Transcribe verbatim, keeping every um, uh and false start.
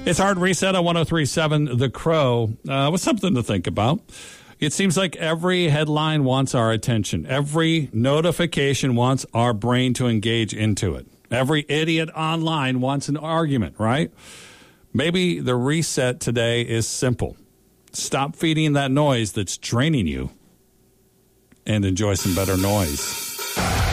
It's Hard Reset on one oh three point seven The Crow. Uh, with something to think about. It seems like every headline wants our attention. Every notification wants our brain to engage into it. Every idiot online wants an argument, right? Maybe the reset today is simple. Stop feeding that noise that's draining you and enjoy some better noise.